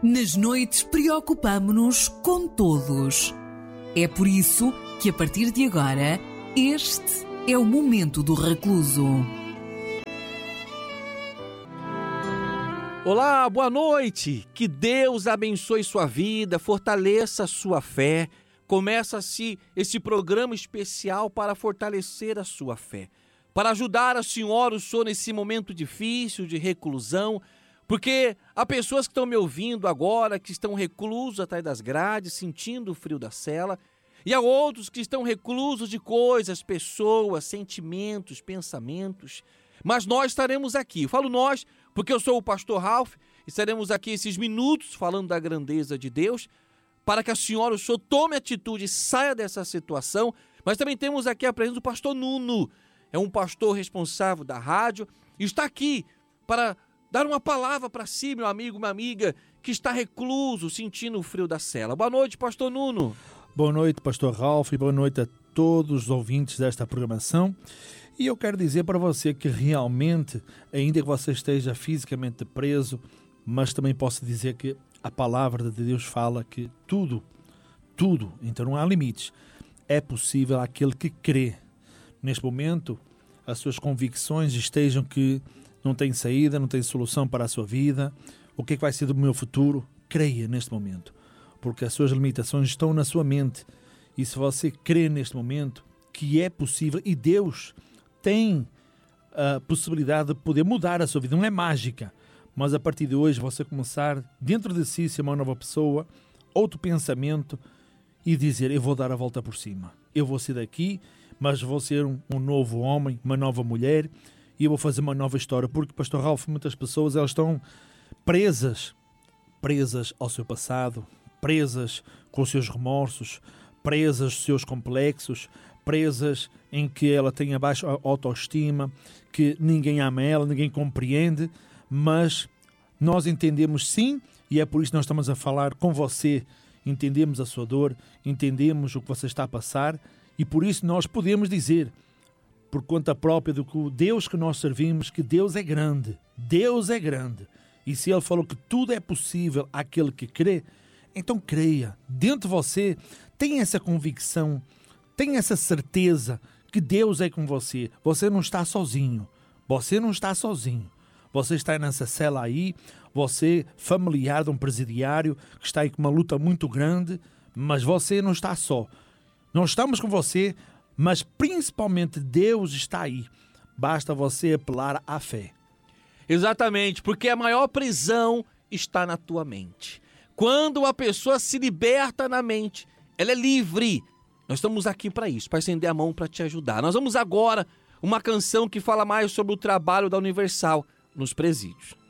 Nas noites preocupamo-nos com todos. É por isso que a partir de agora, este é o Momento do Recluso. Olá, boa noite! Que Deus abençoe sua vida, fortaleça a sua fé. Começa-se esse programa especial para fortalecer a sua fé, para ajudar a senhora, o senhor, nesse momento difícil de reclusão, porque há pessoas que estão me ouvindo agora, que estão reclusos atrás das grades, sentindo o frio da cela, e há outros que estão reclusos de coisas, pessoas, sentimentos, pensamentos. Mas nós estaremos aqui. Eu falo nós, porque eu sou o pastor Ralph, estaremos aqui esses minutos falando da grandeza de Deus, para que a senhora, o senhor, tome atitude e saia dessa situação. Mas também temos aqui a presença do pastor Nuno, é um pastor responsável da rádio, e está aqui para dar uma palavra para si, meu amigo, minha amiga, que está recluso, sentindo o frio da cela. Boa noite, pastor Nuno. Boa noite, pastor Ralph, e boa noite a todos os ouvintes desta programação. E eu quero dizer para você que realmente, ainda que você esteja fisicamente preso, mas também posso dizer que a palavra de Deus fala que tudo, então não há limites, é possível àquele que crê. Neste momento, as suas convicções estejam que não tem saída, não tem solução para a sua vida, o que é que vai ser do meu futuro? Creia neste momento, porque as suas limitações estão na sua mente. E se você crê neste momento que é possível, e Deus tem a possibilidade de poder mudar a sua vida, não é mágica, mas a partir de hoje você começar dentro de si ser uma nova pessoa, outro pensamento, e dizer: eu vou dar a volta por cima, eu vou sair daqui, mas vou ser um novo homem, uma nova mulher, e eu vou fazer uma nova história. Porque, pastor Ralph, muitas pessoas elas estão presas ao seu passado, presas com os seus remorsos, presas aos seus complexos, presas em que ela tem a baixa autoestima, que ninguém ama ela, ninguém compreende, mas nós entendemos sim, e é por isso que nós estamos a falar com você, entendemos a sua dor, entendemos o que você está a passar, e por isso nós podemos dizer, por conta própria do que o Deus que nós servimos, que Deus é grande, e se Ele falou que tudo é possível àquele que crê, então creia, dentro de você, tenha essa convicção, tenha essa certeza que Deus é com você. Você não está sozinho. Você está nessa cela aí, você familiar de um presidiário que está aí com uma luta muito grande, mas você não está só. Nós estamos com você, mas principalmente Deus está aí. Basta você apelar à fé. Exatamente, porque a maior prisão está na tua mente. Quando a pessoa se liberta na mente, ela é livre. Nós estamos aqui para isso, para estender a mão, para te ajudar. Nós vamos agora uma canção que fala mais sobre o trabalho da Universal nos presídios.